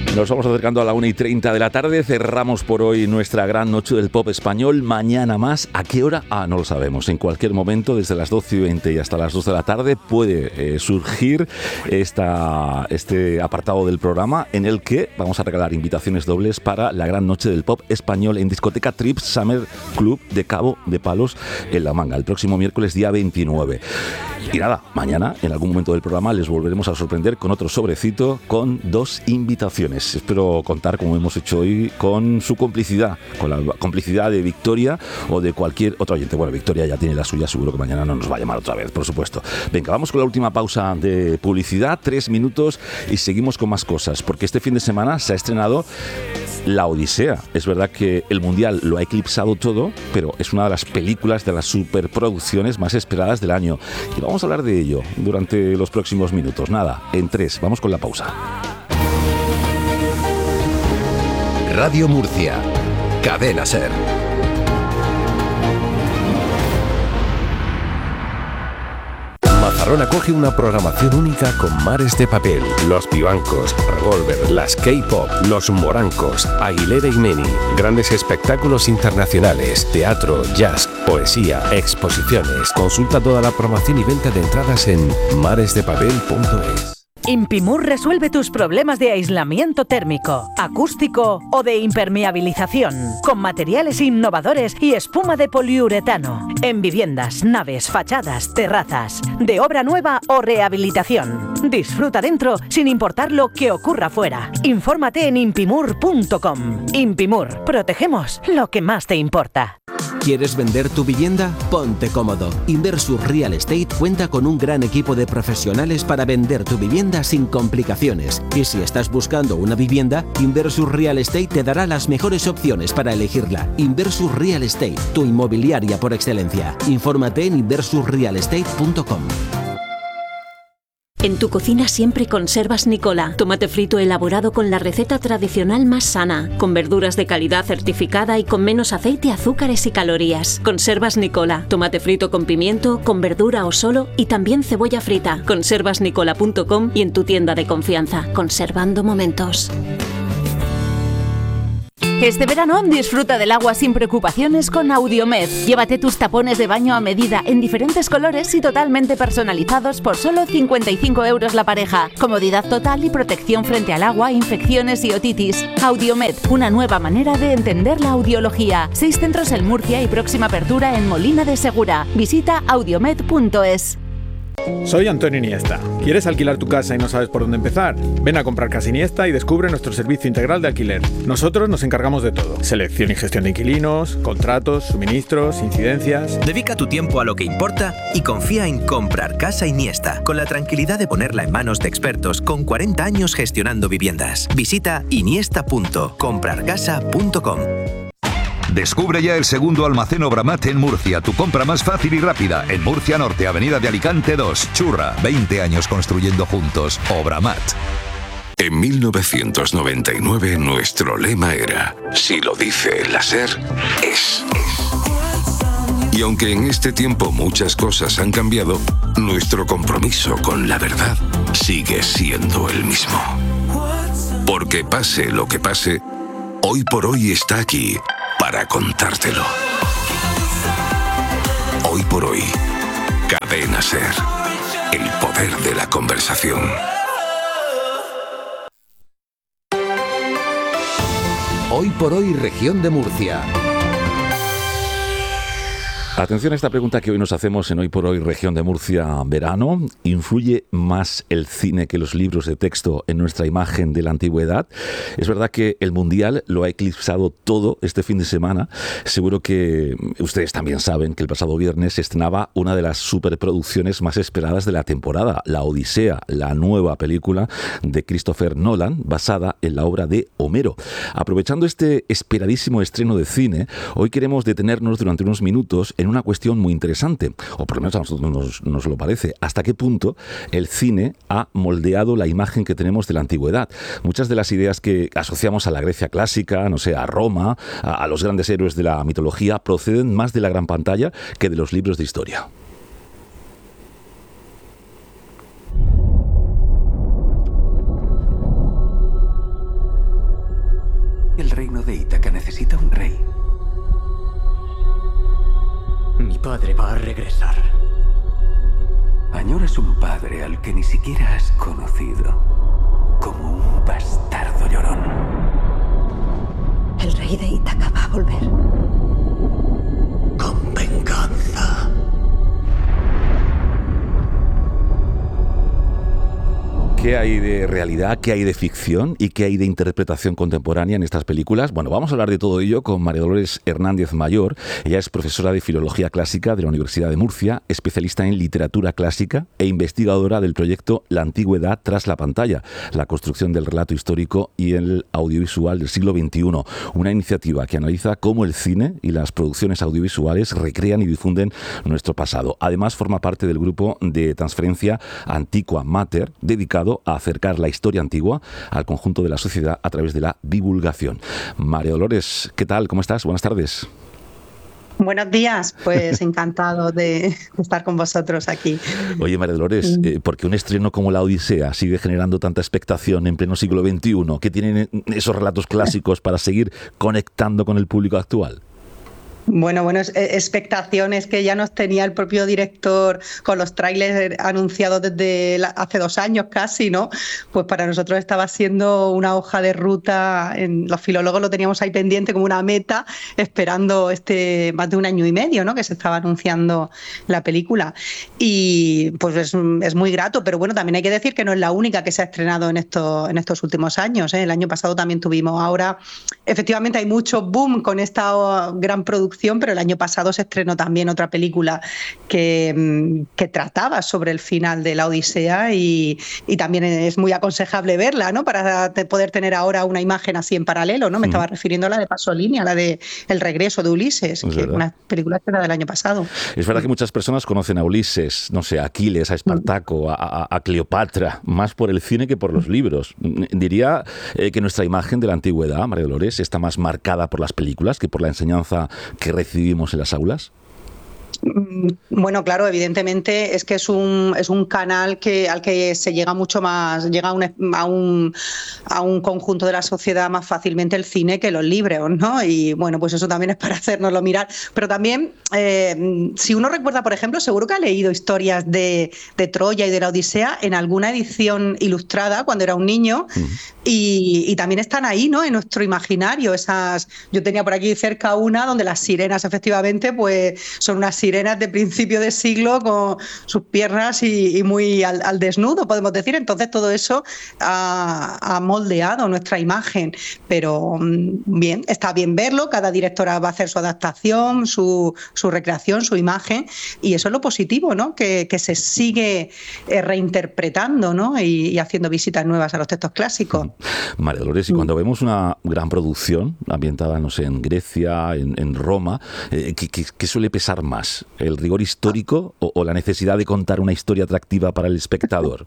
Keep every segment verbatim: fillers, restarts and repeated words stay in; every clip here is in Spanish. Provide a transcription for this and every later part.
Nos vamos acercando a la una y treinta de la tarde. Cerramos por hoy nuestra gran noche del pop español. Mañana más. ¿A qué hora? Ah, no lo sabemos. En cualquier momento, desde las doce y veinte y hasta las dos de la tarde, puede eh, surgir esta, este apartado del programa en el que vamos a regalar invitaciones dobles para la gran noche del pop español en discoteca Trips Summer Club de Cabo de Palos, en La Manga, el próximo miércoles día veintinueve. Y nada, mañana en algún momento del programa les volveremos a sorprender con otro sobrecito con dos invitaciones. Espero contar, como hemos hecho hoy, con su complicidad, con la complicidad de Victoria o de cualquier otro oyente. Bueno, Victoria ya tiene la suya, seguro que mañana no nos va a llamar otra vez, por supuesto. Venga, vamos con la última pausa de publicidad, tres minutos y seguimos con más cosas, porque este fin de semana se ha estrenado La Odisea. Es verdad que el Mundial lo ha eclipsado todo, pero es una de las películas, de las superproducciones más esperadas del año. Y vamos a hablar de ello durante los próximos minutos. Nada, en tres, vamos con la pausa. Radio Murcia, Cadena SER. Mazarrón acoge una programación única con Mares de Papel, Los Vivancos, Revolver, las K-Pop, Los Morancos, Aguilera y Meni, grandes espectáculos internacionales, teatro, jazz, poesía, exposiciones. Consulta toda la programación y venta de entradas en mares de papel punto es. Impimur resuelve tus problemas de aislamiento térmico, acústico o de impermeabilización, con materiales innovadores y espuma de poliuretano, en viviendas, naves, fachadas, terrazas, de obra nueva o rehabilitación. Disfruta dentro sin importar lo que ocurra fuera. Infórmate en impimur punto com. Impimur, protegemos lo que más te importa. ¿Quieres vender tu vivienda? Ponte cómodo. Inversus Real Estate cuenta con un gran equipo de profesionales para vender tu vivienda sin complicaciones. Y si estás buscando una vivienda, Inversus Real Estate te dará las mejores opciones para elegirla. Inversus Real Estate, tu inmobiliaria por excelencia. Infórmate en inversus real estate punto com. En tu cocina siempre conservas Nicola, tomate frito elaborado con la receta tradicional más sana, con verduras de calidad certificada y con menos aceite, azúcares y calorías. Conservas Nicola, tomate frito con pimiento, con verdura o solo y también cebolla frita. conservas nicola punto com y en tu tienda de confianza. Conservando momentos. Este verano disfruta del agua sin preocupaciones con Audiomed. Llévate tus tapones de baño a medida en diferentes colores y totalmente personalizados por solo cincuenta y cinco euros la pareja. Comodidad total y protección frente al agua, infecciones y otitis. Audiomed, una nueva manera de entender la audiología. Seis centros en Murcia y próxima apertura en Molina de Segura. Visita audiomed punto es. Soy Antonio Iniesta. ¿Quieres alquilar tu casa y no sabes por dónde empezar? Ven a comprar Casa Iniesta y descubre nuestro servicio integral de alquiler. Nosotros nos encargamos de todo. Selección y gestión de inquilinos, contratos, suministros, incidencias. Dedica tu tiempo a lo que importa y confía en Comprar Casa Iniesta, con la tranquilidad de ponerla en manos de expertos con cuarenta años gestionando viviendas. Visita iniesta punto comprar casa punto com. Descubre ya el segundo almacén Obramat en Murcia, tu compra más fácil y rápida. En Murcia Norte, Avenida de Alicante dos, Churra. veinte años construyendo juntos. Obramat. En mil novecientos noventa y nueve nuestro lema era: si lo dice la SER, es. Y aunque en este tiempo muchas cosas han cambiado, nuestro compromiso con la verdad sigue siendo el mismo. Porque pase lo que pase, Hoy por Hoy está aquí para contártelo. Hoy por Hoy, Cadena SER, el poder de la conversación. Hoy por Hoy, Región de Murcia. Atención a esta pregunta que hoy nos hacemos en Hoy por Hoy, Región de Murcia, verano. ¿Influye más el cine que los libros de texto en nuestra imagen de la antigüedad? Es verdad que el Mundial lo ha eclipsado todo este fin de semana. Seguro que ustedes también saben que el pasado viernes se estrenaba una de las superproducciones más esperadas de la temporada, La Odisea, la nueva película de Christopher Nolan, basada en la obra de Homero. Aprovechando este esperadísimo estreno de cine, hoy queremos detenernos durante unos minutos en una cuestión muy interesante, o por lo menos a nosotros nos, nos lo parece. ¿Hasta qué punto el cine ha moldeado la imagen que tenemos de la antigüedad? Muchas de las ideas que asociamos a la Grecia clásica, no sé, a Roma, a, a los grandes héroes de la mitología, proceden más de la gran pantalla que de los libros de historia. de Ítaca necesita un rey. Mi padre va a regresar. Añoras un padre al que ni siquiera has conocido, como un bastardo llorón. El rey de Ítaca va a volver. Con venganza. ¿Qué hay de realidad, qué hay de ficción y qué hay de interpretación contemporánea en estas películas? Bueno, vamos a hablar de todo ello con María Dolores Hernández Mayor. Ella es profesora de Filología Clásica de la Universidad de Murcia, especialista en literatura clásica e investigadora del proyecto La Antigüedad tras la pantalla, la construcción del relato histórico y el audiovisual del siglo veintiuno. Una iniciativa que analiza cómo el cine y las producciones audiovisuales recrean y difunden nuestro pasado. Además, forma parte del grupo de transferencia Antiqua Mater, dedicado a acercar la historia antigua al conjunto de la sociedad a través de la divulgación. María Dolores, ¿qué tal? ¿Cómo estás? Buenas tardes. Buenos días, pues encantado de estar con vosotros aquí. Oye, María Dolores, eh, ¿por qué un estreno como La Odisea sigue generando tanta expectación en pleno siglo veintiuno? ¿Qué tienen esos relatos clásicos para seguir conectando con el público actual? Bueno, bueno, expectaciones que ya nos tenía el propio director con los trailers anunciados desde la, hace dos años casi, ¿no? Pues para nosotros estaba siendo una hoja de ruta, en, los filólogos lo teníamos ahí pendiente como una meta, esperando este más de un año y medio, ¿no? Que se estaba anunciando la película. Y pues es, es muy grato, pero bueno, también hay que decir que no es la única que se ha estrenado en, esto, en estos últimos años, ¿eh? El año pasado también tuvimos. Ahora, efectivamente, hay mucho boom con esta gran producción, pero el año pasado se estrenó también otra película que, que trataba sobre el final de la Odisea y, y también es muy aconsejable verla, ¿no? Para poder tener ahora una imagen así en paralelo, ¿no? Me sí. estaba refiriendo a la de Pasolini, a la de El regreso de Ulises, es que es una película estrenada del año pasado. Es verdad que muchas personas conocen a Ulises, no sé, a Aquiles, a Espartaco, a, a Cleopatra, más por el cine que por los libros. Diría eh, que nuestra imagen de la antigüedad, María Dolores, está más marcada por las películas que por la enseñanza que recibimos en las aulas. Bueno, claro, evidentemente es que es un, es un canal que, al que se llega mucho más, llega a un, a, un, a un conjunto de la sociedad más fácilmente el cine que los libros, ¿no? Y bueno, pues eso también es para hacérnoslo mirar. Pero también, eh, si uno recuerda, por ejemplo, seguro que ha leído historias de, de Troya y de la Odisea en alguna edición ilustrada cuando era un niño, uh-huh. y, y también están ahí, ¿no? En nuestro imaginario. Esas, yo tenía por aquí cerca una donde las sirenas, efectivamente, pues son unas sirenas sirenas de principio de siglo con sus piernas y, y muy al, al desnudo, podemos decir. Entonces todo eso ha, ha moldeado nuestra imagen, pero bien, está bien verlo, cada directora va a hacer su adaptación, su, su recreación, su imagen, y eso es lo positivo, ¿no? Que, que se sigue eh, reinterpretando, ¿no? Y, y haciendo visitas nuevas a los textos clásicos. María Dolores, y cuando vemos una gran producción ambientada, no sé, en Grecia, en, en Roma, eh, ¿qué, qué, qué suele pesar más? ¿El rigor histórico o, o la necesidad de contar una historia atractiva para el espectador?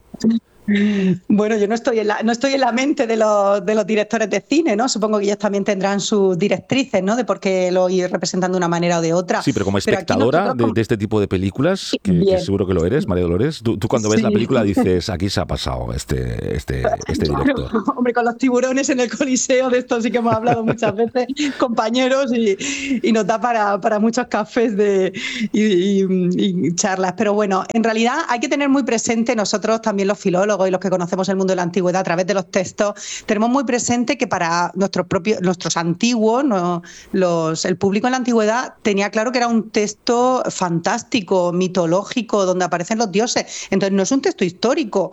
Bueno, yo no estoy en la, no estoy en la mente de los, de los directores de cine, ¿no? Supongo que ellos también tendrán sus directrices, ¿no? De por qué lo ir representando de una manera o de otra. Sí, pero como espectadora pero nosotros... de, de este tipo de películas, que, que seguro que lo eres, María Dolores, tú, tú cuando ves sí. la película dices, aquí se ha pasado este, este, este claro, director. Hombre, con los tiburones en el Coliseo, de esto sí que hemos hablado muchas veces, compañeros, y, y nos da para, para muchos cafés de, y, y, y charlas. Pero bueno, en realidad hay que tener muy presente nosotros también los filólogos y los que conocemos el mundo de la antigüedad a través de los textos, tenemos muy presente que para nuestros propios, nuestros antiguos, no, los, el público en la antigüedad tenía claro que era un texto fantástico, mitológico, donde aparecen los dioses. Entonces no es un texto histórico.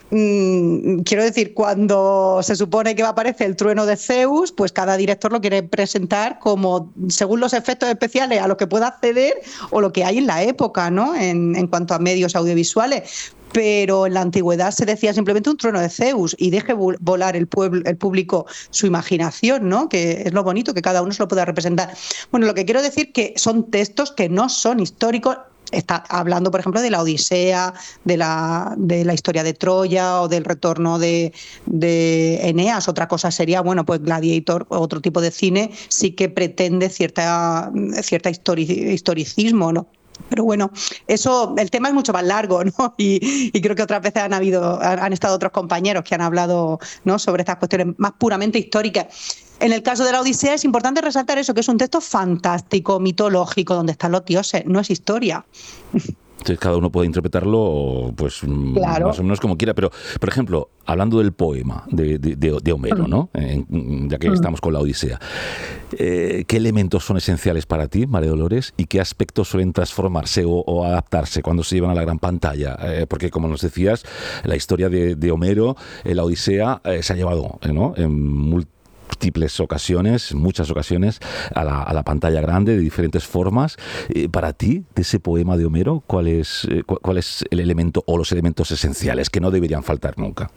Mm, quiero decir, cuando se supone que va a aparecer el trueno de Zeus, pues cada director lo quiere presentar como según los efectos especiales a los que pueda acceder o lo que hay en la época, ¿no? En, en cuanto a medios audiovisuales. Pero en la antigüedad se decía simplemente un trueno de Zeus y deje volar el pueblo, el público su imaginación, ¿no? Que es lo bonito, que cada uno se lo pueda representar. Bueno, lo que quiero decir que son textos que no son históricos. Está hablando, por ejemplo, de la Odisea, de la, de la historia de Troya o del retorno de, de Eneas. Otra cosa sería, bueno, pues Gladiator, otro tipo de cine, sí que pretende cierta, cierta histori- historicismo, ¿no? Pero bueno, eso, el tema es mucho más largo, ¿no? Y, y creo que otras veces han habido, han estado otros compañeros que han hablado, ¿no? Sobre estas cuestiones más puramente históricas. En el caso de la Odisea es importante resaltar eso, que es un texto fantástico, mitológico, donde están los dioses, no es historia. Entonces cada uno puede interpretarlo pues claro. más o menos como quiera, pero por ejemplo, hablando del poema de, de, de Homero, ¿no? Eh, ya que estamos con la Odisea, eh, ¿qué elementos son esenciales para ti, María Dolores, y qué aspectos suelen transformarse o, o adaptarse cuando se llevan a la gran pantalla? Eh, porque como nos decías, la historia de, de Homero, eh, la Odisea, eh, se ha llevado, ¿no? en múltiples múltiples ocasiones, muchas ocasiones, a la, a la pantalla grande de diferentes formas. Eh, para ti, de ese poema de Homero, ¿cuál es, eh, cu- cuál es el elemento o los elementos esenciales que no deberían faltar nunca?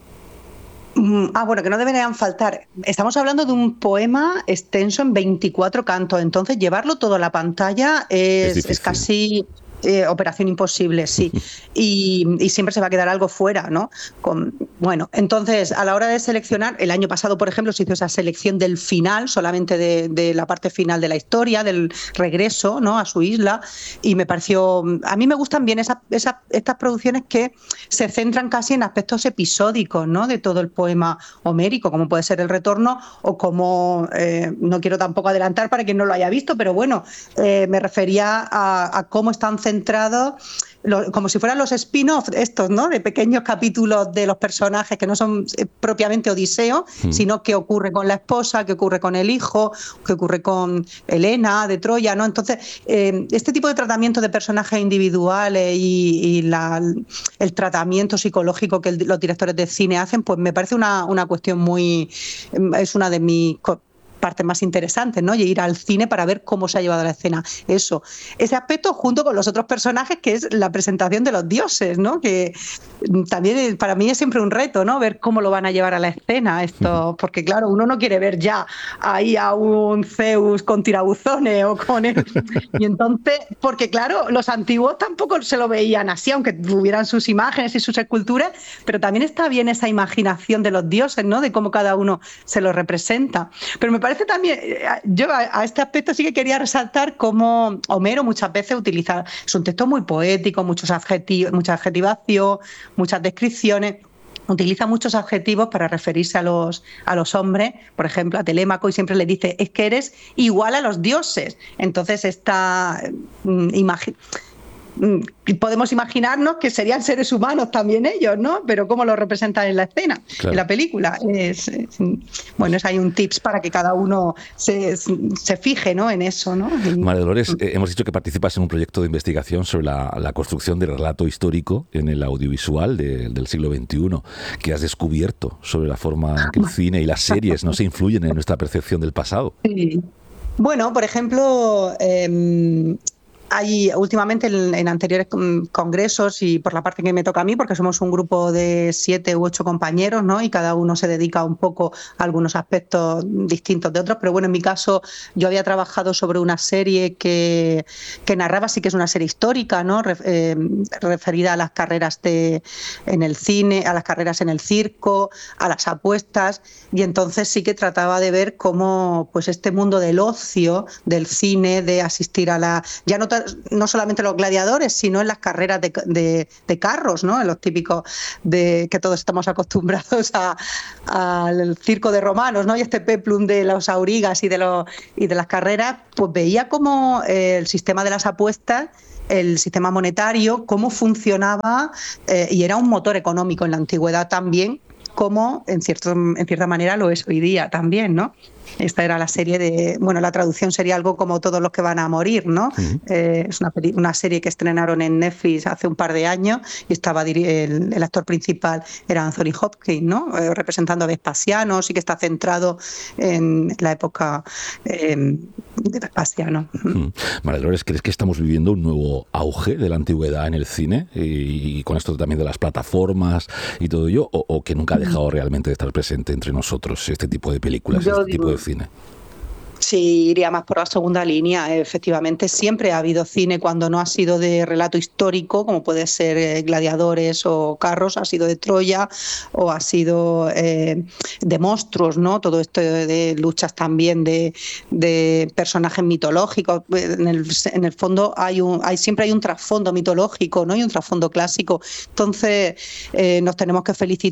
Ah, bueno, que no deberían faltar. Estamos hablando de un poema extenso en veinticuatro cantos, entonces llevarlo todo a la pantalla es, es, es casi... Eh, operación imposible, sí. Y, y siempre se va a quedar algo fuera, ¿no? Con, bueno, entonces, a la hora de seleccionar, el año pasado, por ejemplo, se hizo esa selección del final, solamente de, de la parte final de la historia, del regreso, ¿no? A su isla, y me pareció... A mí me gustan bien esa, esa, estas producciones que se centran casi en aspectos episódicos, ¿no? De todo el poema homérico, como puede ser El Retorno, o como... Eh, no quiero tampoco adelantar para quien no lo haya visto, pero bueno, eh, me refería a, a cómo están centrados centrado, lo, como si fueran los spin-off estos, ¿no? De pequeños capítulos de los personajes que no son eh, propiamente Odiseo, mm. sino que ocurre con la esposa, que ocurre con el hijo, que ocurre con Helena de Troya, ¿no? Entonces, eh, este tipo de tratamiento de personajes individuales y, y la, el tratamiento psicológico que el, los directores de cine hacen, pues me parece una, una cuestión muy... es una de mis... partes más interesantes, ¿no? Y ir al cine para ver cómo se ha llevado la escena. Eso, ese aspecto junto con los otros personajes, que es la presentación de los dioses, ¿no? Que también para mí es siempre un reto, ¿no? Ver cómo lo van a llevar a la escena esto, porque claro, uno no quiere ver ya ahí a un Zeus con tirabuzones o con él. Y entonces, porque claro, los antiguos tampoco se lo veían así, aunque tuvieran sus imágenes y sus esculturas, pero también está bien esa imaginación de los dioses, ¿no? De cómo cada uno se lo representa. Pero me parece Parece también, yo a, a este aspecto sí que quería resaltar cómo Homero muchas veces utiliza, es un texto muy poético, muchos adjetivos, mucha adjetivación, muchas descripciones. Utiliza muchos adjetivos para referirse a los, a los hombres, por ejemplo, a Telémaco, y siempre le dice, es que eres igual a los dioses. Entonces, esta imagen... podemos imaginarnos que serían seres humanos también ellos, ¿no? Pero cómo lo representan en la escena, claro. En la película. Es, es, bueno, es, hay un tips para que cada uno se, se fije, ¿no? En eso, ¿no? Y, María Dolores, eh, hemos dicho que participas en un proyecto de investigación sobre la, la construcción del relato histórico en el audiovisual de, del siglo veintiuno. ¿Qué has descubierto sobre la forma en que el cine y las series no se influyen en nuestra percepción del pasado? Sí. Bueno, por ejemplo... Eh, Hay últimamente en, en anteriores congresos y por la parte que me toca a mí, porque somos un grupo de siete u ocho compañeros, ¿no? Y cada uno se dedica un poco a algunos aspectos distintos de otros, pero bueno, en mi caso yo había trabajado sobre una serie que, que narraba, sí que es una serie histórica, ¿no? Re, eh, referida a las carreras de, en el cine, a las carreras en el circo, a las apuestas, y entonces sí que trataba de ver cómo pues este mundo del ocio, del cine, de asistir a la... ya no no solamente los gladiadores, sino en las carreras de, de, de carros, ¿no? En los típicos de que todos estamos acostumbrados al circo de romanos, ¿no? Y este peplum de los aurigas y de los y de las carreras, pues veía cómo eh, el sistema de las apuestas, el sistema monetario, cómo funcionaba, eh, y era un motor económico en la antigüedad también, como en cierto, en cierta manera lo es hoy día también, ¿no? Esta era la serie de... Bueno, la traducción sería algo como Todos los que van a morir, ¿no? Uh-huh. Eh, es una, peli, una serie que estrenaron en Netflix hace un par de años y estaba el, el actor principal era Anthony Hopkins, ¿no? Eh, representando a Vespasiano, sí que está centrado en la época eh, de Vespasiano. Uh-huh. María Dolores, ¿crees que estamos viviendo un nuevo auge de la antigüedad en el cine? Y, y con esto también de las plataformas y todo ello, o, o que nunca ha dejado realmente de estar presente entre nosotros este tipo de películas, Yo este digo, tipo de cine? Sí, iría más por la segunda línea. Efectivamente, siempre ha habido cine cuando no ha sido de relato histórico, como puede ser eh, Gladiadores o Carros, ha sido de Troya o ha sido eh, de monstruos, ¿no? Todo esto de, de luchas también de, de personajes mitológicos. En el, en el fondo hay un, hay siempre hay un trasfondo mitológico, ¿no? Y un trasfondo clásico. Entonces, eh, nos tenemos que felicitar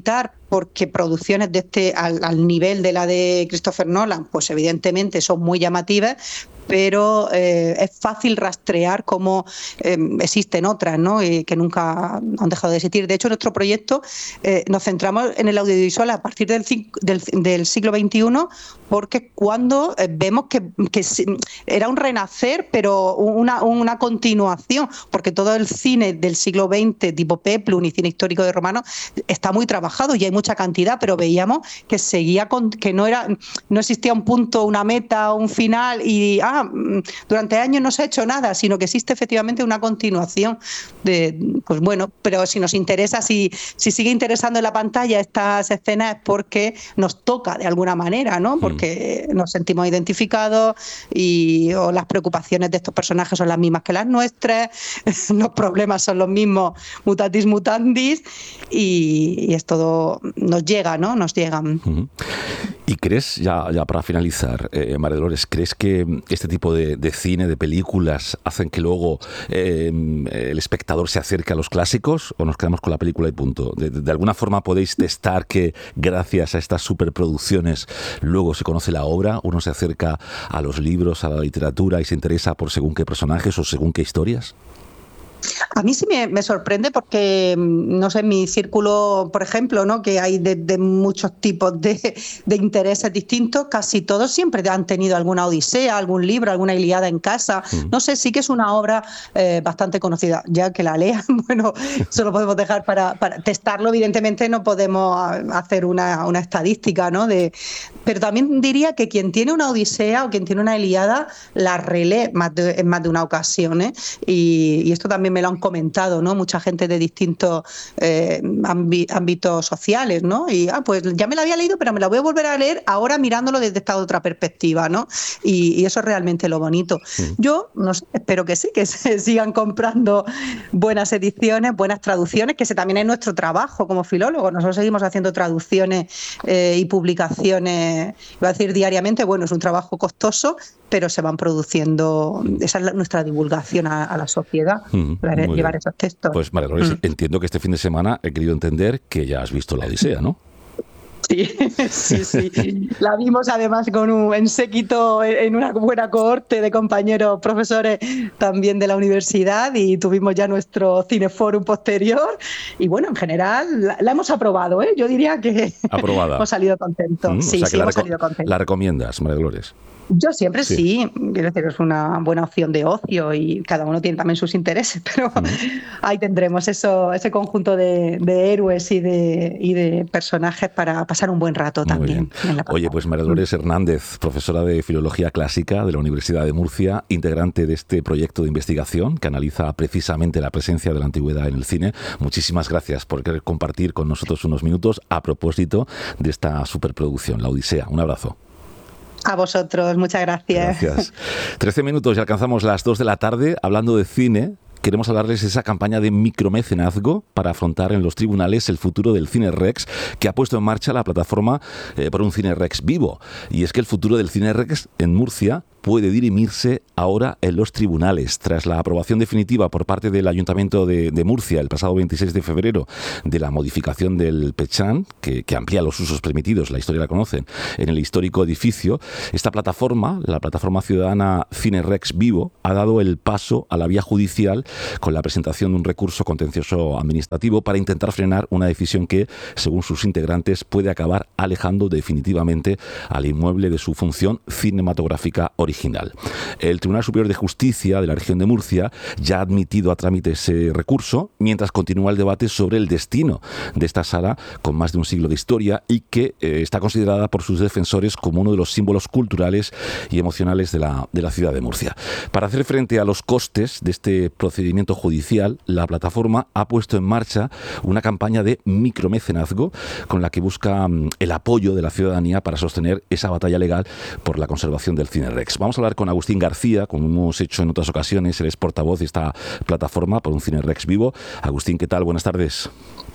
porque producciones de este al, al nivel de la de Christopher Nolan, pues evidentemente son muy llamativas, pero eh, es fácil rastrear cómo eh, existen otras, ¿no? Y que nunca han dejado de existir. De hecho, en nuestro proyecto eh, nos centramos en el audiovisual a partir del, del, del siglo veintiuno, porque cuando eh, vemos que, que era un renacer, pero una, una continuación, porque todo el cine del siglo veinte, tipo Peplum y cine histórico de Romano, está muy trabajado y hay mucha cantidad, pero veíamos que seguía con, que no era, no existía un punto, una meta, un final, y ah, durante años no se ha hecho nada, sino que existe efectivamente una continuación de, pues bueno, pero si nos interesa, si, si sigue interesando en la pantalla estas escenas es porque nos toca de alguna manera, ¿no? Porque mm. nos sentimos identificados y o las preocupaciones de estos personajes son las mismas que las nuestras, los problemas son los mismos, mutatis mutandis, y, y es todo, nos llega, ¿no? Nos llegan. Uh-huh. ¿Y crees, ya, ya para finalizar, eh, María Dolores, crees que este tipo de, de cine, de películas, hacen que luego eh, el espectador se acerque a los clásicos, o nos quedamos con la película y punto? De, de alguna forma podéis testar que gracias a estas superproducciones luego se conoce la obra, uno se acerca a los libros, a la literatura y se interesa por según qué personajes o según qué historias. A mí sí me, me sorprende porque, no sé, en mi círculo, por ejemplo, ¿no? Que hay de, de muchos tipos de, de intereses distintos, casi todos siempre han tenido alguna odisea, algún libro, alguna Ilíada en casa. Mm. No sé, sí que es una obra eh, bastante conocida. Ya que la lean, bueno, solo podemos dejar para, para testarlo. Evidentemente no podemos hacer una, una estadística, ¿no? De, pero también diría que quien tiene una odisea o quien tiene una Ilíada la relee más de, en más de una ocasión, ¿eh? Y, y esto también me lo han comentado, ¿no? Mucha gente de distintos eh, ámbitos sociales, ¿no? Y ah, pues ya me la había leído, pero me la voy a volver a leer ahora mirándolo desde esta otra perspectiva, ¿no? Y, y eso es realmente lo bonito. Sí. Yo no sé, espero que sí, que se sigan comprando buenas ediciones, buenas traducciones, que ese también es nuestro trabajo como filólogos. Nosotros seguimos haciendo traducciones eh, y publicaciones, iba a decir diariamente, bueno, es un trabajo costoso, pero se van produciendo, esa es la, nuestra divulgación a, a la sociedad, mm, para llevar esos textos. Pues María Dolores, mm. entiendo que este fin de semana he querido entender que ya has visto la Odisea, ¿no? Sí, sí, sí. La vimos además con un en séquito en una buena cohorte de compañeros profesores también de la universidad, y tuvimos ya nuestro cineforum posterior y bueno, en general la, la hemos aprobado, ¿eh? Yo diría que aprobada. Hemos salido contentos. Mm, sí, o sea sí, hemos reco- salido contentos. ¿La recomiendas, María Dolores? Yo siempre sí. sí, quiero decir, es una buena opción de ocio y cada uno tiene también sus intereses, pero mm. ahí tendremos eso, ese conjunto de, de héroes y de, y de personajes para pasar un buen rato. Muy también. En la Oye, pues María Dolores Hernández, profesora de Filología Clásica de la Universidad de Murcia, integrante de este proyecto de investigación que analiza precisamente la presencia de la antigüedad en el cine. Muchísimas gracias por querer compartir con nosotros unos minutos a propósito de esta superproducción, La Odisea. Un abrazo. A vosotros, muchas gracias. Gracias. trece minutos y alcanzamos las dos de la tarde hablando de cine. Queremos hablarles de esa campaña de micromecenazgo para afrontar en los tribunales el futuro del Cine Rex, que ha puesto en marcha la plataforma eh, por un Cine Rex vivo. Y es que el futuro del Cine Rex en Murcia puede dirimirse ahora en los tribunales. Tras la aprobación definitiva por parte del Ayuntamiento de, de Murcia el pasado veintiséis de febrero de la modificación del Pechan, que, que amplía los usos permitidos, la historia la conocen, en el histórico edificio, esta plataforma, la plataforma ciudadana Cine Rex Vivo, ha dado el paso a la vía judicial con la presentación de un recurso contencioso administrativo para intentar frenar una decisión que, según sus integrantes, puede acabar alejando definitivamente al inmueble de su función cinematográfica original. Original. El Tribunal Superior de Justicia de la región de Murcia ya ha admitido a trámite ese recurso, mientras continúa el debate sobre el destino de esta sala con más de un siglo de historia y que eh, está considerada por sus defensores como uno de los símbolos culturales y emocionales de la, de la ciudad de Murcia. Para hacer frente a los costes de este procedimiento judicial, la plataforma ha puesto en marcha una campaña de micromecenazgo con la que busca um, el apoyo de la ciudadanía para sostener esa batalla legal por la conservación del Cine Rex. Vamos a hablar con Agustín García, como hemos hecho en otras ocasiones. Él es portavoz de esta plataforma por un Cine Rex vivo. Agustín, ¿qué tal? Buenas tardes.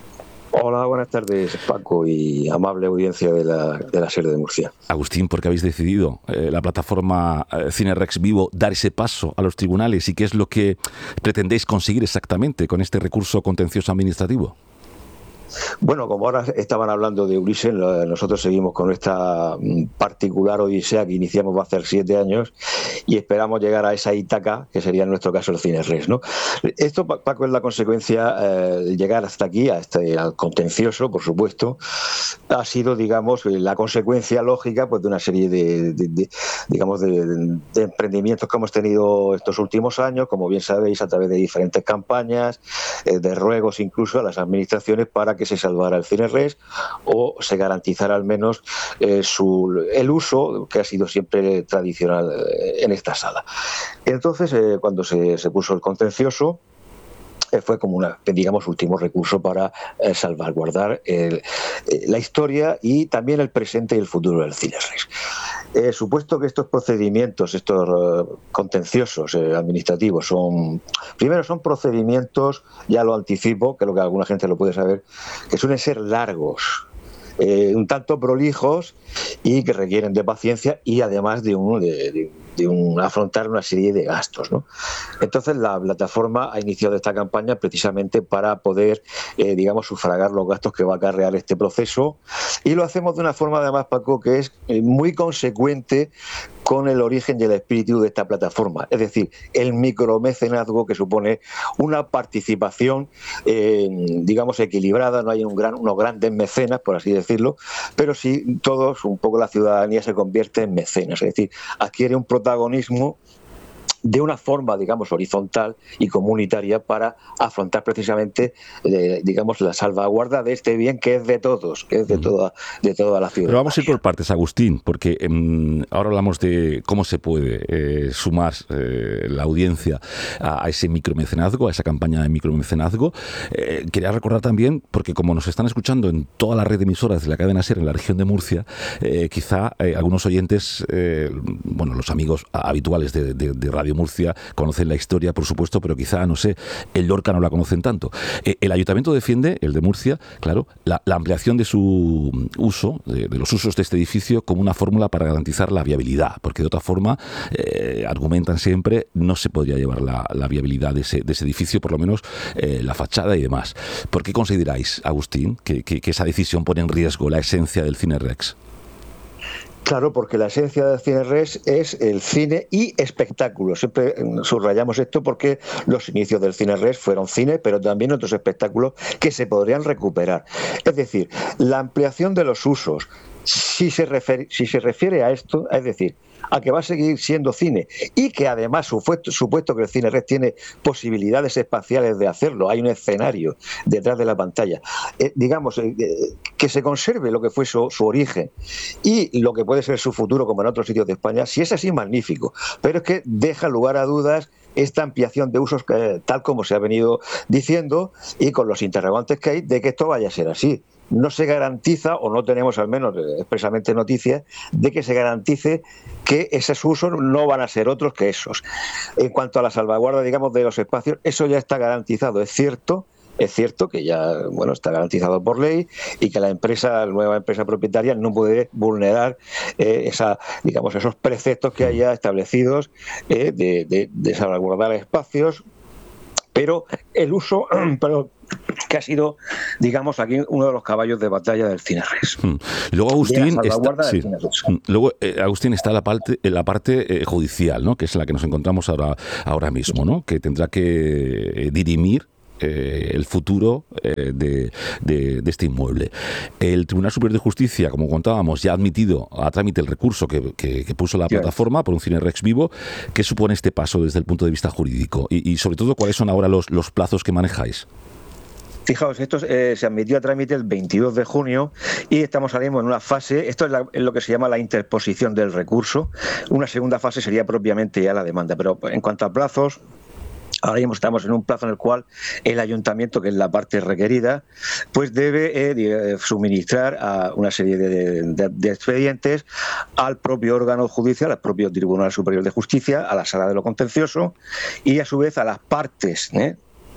Hola, buenas tardes, Paco, y amable audiencia de la, de la SER de Murcia. Agustín, ¿por qué habéis decidido eh, la plataforma eh, Cine Rex Vivo dar ese paso a los tribunales y qué es lo que pretendéis conseguir exactamente con este recurso contencioso administrativo? Bueno, como ahora estaban hablando de Ulises, nosotros seguimos con esta particular odisea que iniciamos va a hacer siete años y esperamos llegar a esa Ítaca, que sería en nuestro caso el CineRes, ¿no? Esto, Paco, es la consecuencia, eh, llegar hasta aquí, a este, al contencioso, por supuesto, ha sido, digamos, la consecuencia lógica pues de una serie de, de, de digamos, de, de emprendimientos que hemos tenido estos últimos años, como bien sabéis, a través de diferentes campañas, eh, de ruegos incluso a las administraciones para que se salvara el CineRes o se garantizara al menos eh, su, el uso que ha sido siempre tradicional eh, en esta sala. Entonces, eh, cuando se, se puso el contencioso, eh, fue como una, digamos, último recurso para eh, salvaguardar el, eh, la historia y también el presente y el futuro del CineRes. Eh, supuesto que estos procedimientos, estos uh, contenciosos eh, administrativos, son, primero son procedimientos, ya lo anticipo, que lo que alguna gente lo puede saber, que suelen ser largos, eh, un tanto prolijos y que requieren de paciencia y además de un, de, de, de un afrontar una serie de gastos, ¿no? Entonces la plataforma ha iniciado esta campaña precisamente para poder, eh, digamos, sufragar los gastos que va a acarrear este proceso, y lo hacemos de una forma además, Paco, que es muy consecuente con el origen y el espíritu de esta plataforma, es decir, el micromecenazgo, que supone una participación, eh, digamos, equilibrada. No hay un gran, unos grandes mecenas, por así decirlo, pero sí todos, un poco la ciudadanía se convierte en mecenas, es decir, adquiere un protagonismo de una forma, digamos, horizontal y comunitaria para afrontar precisamente, eh, digamos, la salvaguarda de este bien que es de todos, que es de toda, de toda la ciudad. Pero vamos a ir por partes, Agustín, porque eh, ahora hablamos de cómo se puede eh, sumar eh, la audiencia a, a ese micromecenazgo, a esa campaña de micromecenazgo. Eh, quería recordar también, porque como nos están escuchando en toda la red de emisoras de la cadena SER en la región de Murcia, eh, quizá eh, algunos oyentes, eh, bueno, los amigos habituales de, de, de Radio Murcia conocen la historia, por supuesto, pero quizá, no sé, el Lorca no la conocen tanto. Eh, el Ayuntamiento defiende, el de Murcia, claro, la, la ampliación de su uso, de, de los usos de este edificio, como una fórmula para garantizar la viabilidad, porque de otra forma, eh, argumentan siempre, no se podría llevar la, la viabilidad de ese, de ese edificio, por lo menos eh, la fachada y demás. ¿Por qué consideráis, Agustín, que, que, que esa decisión pone en riesgo la esencia del CineRes? Claro, porque la esencia del CineRes es el cine y espectáculo. Siempre subrayamos esto porque los inicios del CineRes fueron cine, pero también otros espectáculos que se podrían recuperar. Es decir, la ampliación de los usos, si se refiere, si se refiere a esto, es decir, a que va a seguir siendo cine y que además, supuesto, supuesto que el CineRes tiene posibilidades espaciales de hacerlo, hay un escenario detrás de la pantalla, eh, digamos, eh, que se conserve lo que fue su, su origen y lo que puede ser su futuro, como en otros sitios de España, si es así, magnífico, pero es que deja lugar a dudas esta ampliación de usos, que, tal como se ha venido diciendo, y con los interrogantes que hay de que esto vaya a ser así. No se garantiza, o no tenemos al menos expresamente noticias, de que se garantice que esos usos no van a ser otros que esos. En cuanto a la salvaguarda, digamos, de los espacios, eso ya está garantizado. Es cierto, es cierto que ya, bueno, está garantizado por ley y que la empresa, la nueva empresa propietaria, no puede vulnerar eh, esa, digamos, esos preceptos que haya establecidos eh, de, de, de salvaguardar espacios. Pero el uso, pero que ha sido, digamos, aquí uno de los caballos de batalla del CineRes. Mm. Luego Agustín está, sí. Luego eh, Agustín está la parte, la parte eh, judicial, ¿no? Que es la que nos encontramos ahora, ahora mismo, ¿no? Que tendrá que eh, dirimir Eh, el futuro eh, de, de, de este inmueble. El Tribunal Superior de Justicia, como contábamos, ya ha admitido a trámite el recurso que, que, que puso la plataforma por un CineRes vivo. ¿Qué supone este paso desde el punto de vista jurídico? Y, y sobre todo, ¿cuáles son ahora los, los plazos que manejáis? Fijaos, esto eh, se admitió a trámite el veintidós de junio y estamos ahora mismo en una fase, esto es, la, es lo que se llama la interposición del recurso. Una segunda fase sería propiamente ya la demanda, pero en cuanto a plazos, ahora mismo estamos en un plazo en el cual el ayuntamiento, que es la parte requerida, pues debe eh, suministrar a una serie de, de, de expedientes al propio órgano judicial, al propio Tribunal Superior de Justicia, a la Sala de lo Contencioso y a su vez a las partes, ¿eh?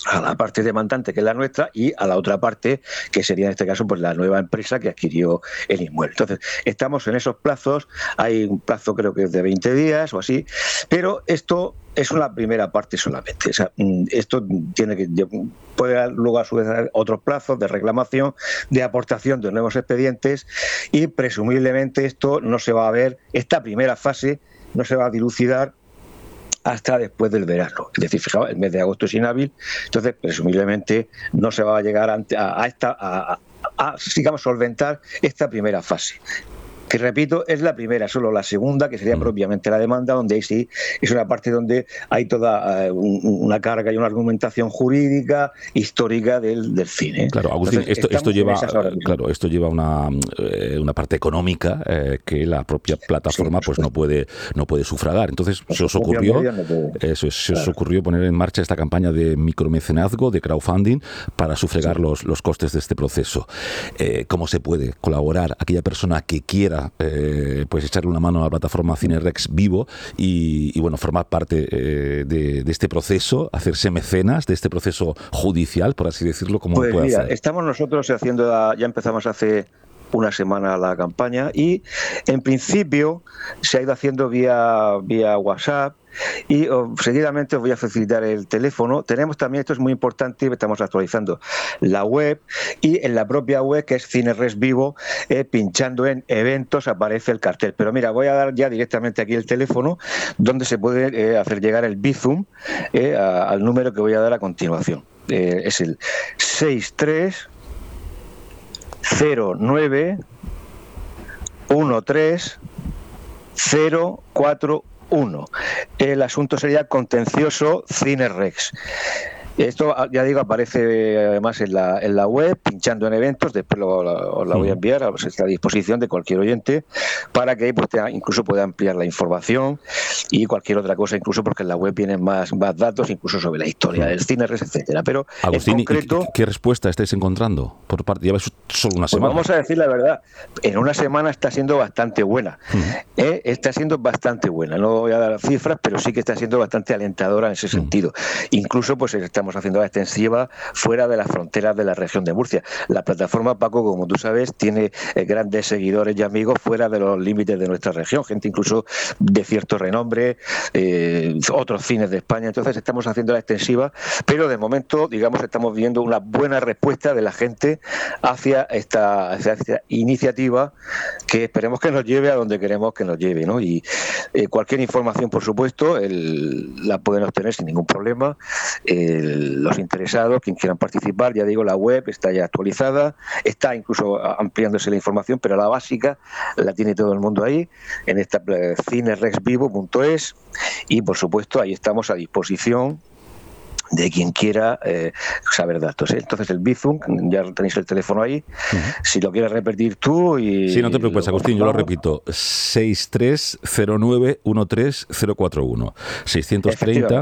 a la parte demandante, que es la nuestra, y a la otra parte, que sería en este caso pues la nueva empresa que adquirió el inmueble. Entonces, estamos en esos plazos, hay un plazo creo que es de veinte días o así, pero esto es una primera parte solamente. O sea, esto tiene que puede dar luego a su vez a otros plazos de reclamación, de aportación de nuevos expedientes, y presumiblemente esto no se va a ver, esta primera fase no se va a dilucidar hasta después del verano. Es decir, fijaos, el mes de agosto es inhábil, entonces presumiblemente no se va a llegar a, a esta a, a, a, digamos, solventar esta primera fase. Que repito, es la primera, solo la segunda, que sería mm. propiamente la demanda, donde ahí sí es una parte donde hay toda uh, un, una carga y una argumentación jurídica, histórica del, del cine. Claro, Agustín, Entonces, esto, esto lleva claro, esto lleva una, eh, una parte económica eh, que la propia plataforma sí, pues no puede no puede sufragar. Entonces, se os ocurrió no eso es, se os claro. ocurrió poner en marcha esta campaña de micromecenazgo, de crowdfunding, para sufragar sí. los, los costes de este proceso. Eh, ¿Cómo se puede colaborar aquella persona que quiera Eh, pues echarle una mano a la plataforma CineRex Vivo y, y bueno, formar parte eh, de, de este proceso, hacerse mecenas de este proceso judicial, por así decirlo? ¿Cómo pues puede mira, hacer? Estamos nosotros haciendo, la, ya empezamos hace una semana la campaña, y en principio se ha ido haciendo vía, vía WhatsApp, y oh, seguidamente os voy a facilitar el teléfono. Tenemos también, esto es muy importante, estamos actualizando la web, y en la propia web, que es CineRex Vivo, eh, pinchando en eventos aparece el cartel. Pero mira, voy a dar ya directamente aquí el teléfono donde se puede eh, hacer llegar el Bizum eh, a, al número que voy a dar a continuación. Eh, es el seis tres cero nueve uno tres cero cuatro uno. El asunto sería contencioso CineRex. Esto, ya digo, aparece además en la, en la web, pinchando en eventos. Después lo, lo, la voy a enviar a, a disposición de cualquier oyente, para que pues, te, incluso pueda ampliar la información y cualquier otra cosa, incluso porque en la web vienen más, más datos, incluso sobre la historia del CineRex, etcétera. Pero Agustín, en concreto, ¿qué, ¿qué respuesta estáis encontrando por parte? Ya ves, solo una semana. Pues vamos a decir la verdad, en una semana está siendo bastante buena. Uh-huh. ¿eh? Está siendo bastante buena. No voy a dar cifras, pero sí que está siendo bastante alentadora en ese uh-huh. sentido. Incluso pues estamos haciendo la extensiva fuera de las fronteras de la región de Murcia. La plataforma, Paco, como tú sabes, tiene eh, grandes seguidores y amigos fuera de los límites de nuestra región, gente incluso de cierto renombre, eh, otros cines de España. Entonces estamos haciendo la extensiva, pero de momento, digamos, estamos viendo una buena respuesta de la gente hacia esta, hacia esta iniciativa, que esperemos que nos lleve a donde queremos que nos lleve, ¿no? Y eh, cualquier información, por supuesto, el, la pueden obtener sin ningún problema. El, los interesados, quien quieran participar, ya digo, la web está ya actualizada, está incluso ampliándose la información, pero la básica la tiene todo el mundo ahí, en esta cinerexvivo punto es, y por supuesto ahí estamos a disposición de quien quiera eh, saber datos, ¿eh? Entonces el Bizum, ya tenéis el teléfono ahí, uh-huh. si lo quieres repetir tú y... Sí, no te preocupes, Agustín, yo lo repito, seis tres cero nueve uno tres cero cuatro uno, seiscientos treinta,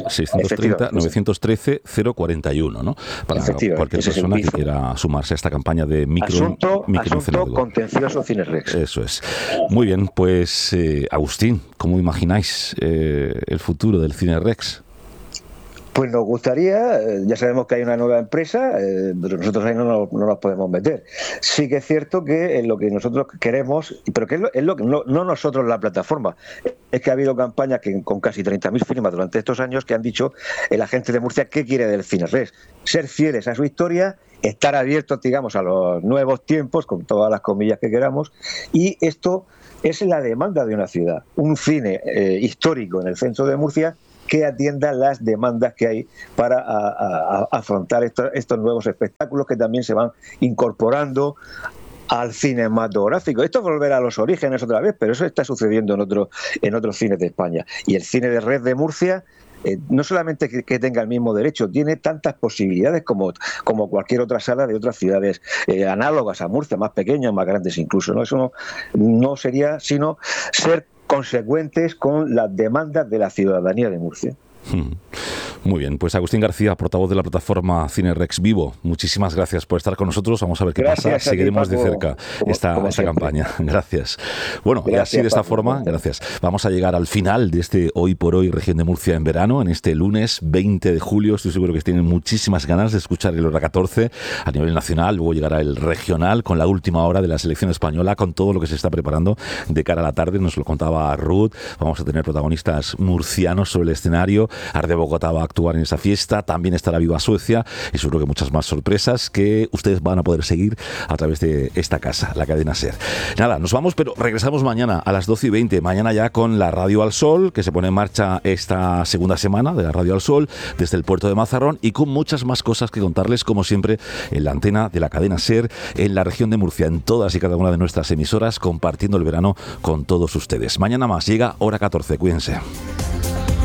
novecientos trece cero cuarenta y uno, ¿no? Para cualquier persona que quiera sumarse a esta campaña de micro... Asunto, micro asunto contencioso CineRex. Eso es. Muy bien, pues eh, Agustín, ¿cómo imagináis eh, el futuro del CineRex? Pues nos gustaría, ya sabemos que hay una nueva empresa, eh, pero nosotros ahí no nos, no nos podemos meter. Sí que es cierto que en lo que nosotros queremos, pero que es lo, es lo que no, no nosotros la plataforma, es que ha habido campañas que con casi treinta mil firmas durante estos años que han dicho el agente de Murcia qué quiere del CineRex. Ser fieles a su historia, estar abiertos, digamos, a los nuevos tiempos, con todas las comillas que queramos, y esto es la demanda de una ciudad. Un cine eh, histórico en el centro de Murcia que atienda las demandas que hay para a, a, a afrontar estos, estos nuevos espectáculos que también se van incorporando al cinematográfico. Esto es volver a los orígenes otra vez, pero eso está sucediendo en otros en otros cines de España. Y el cine de red de Murcia, eh, no solamente que, que tenga el mismo derecho, tiene tantas posibilidades como, como cualquier otra sala de otras ciudades eh, análogas a Murcia, más pequeñas, más grandes incluso, ¿no? Eso no, no sería sino ser consecuentes con las demandas de la ciudadanía de Murcia. Muy bien, pues Agustín García, portavoz de la plataforma Cinerex Vivo, muchísimas gracias por estar con nosotros. Vamos a ver qué gracias pasa. Seguiremos de cerca como, esta, como esta campaña. Gracias. Bueno, gracias, y así de esta Paco, forma, gracias. Vamos a llegar al final de este Hoy por Hoy Región de Murcia en verano, en este lunes veinte de julio. Estoy seguro que tienen muchísimas ganas de escuchar el Hora catorce a nivel nacional. Luego llegará el regional con la última hora de la selección española, con todo lo que se está preparando de cara a la tarde. Nos lo contaba Ruth. Vamos a tener protagonistas murcianos sobre el escenario. Arde Bogotá va a actuar en esa fiesta. También estará Viva Suecia y seguro que muchas más sorpresas que ustedes van a poder seguir a través de esta casa, la cadena SER. Nada, nos vamos, pero regresamos mañana a las doce y veinte. Mañana ya con la Radio al Sol, que se pone en marcha esta segunda semana de la Radio al Sol desde el puerto de Mazarrón, y con muchas más cosas que contarles, como siempre, en la antena de la cadena SER, en la región de Murcia, en todas y cada una de nuestras emisoras, compartiendo el verano con todos ustedes. Mañana más, llega Hora catorce. Cuídense.